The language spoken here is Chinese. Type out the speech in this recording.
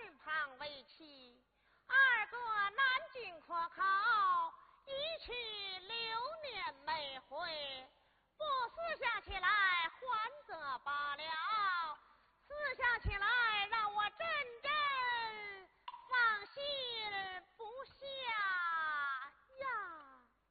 身旁为妻，二哥南京科考，一去6年没回。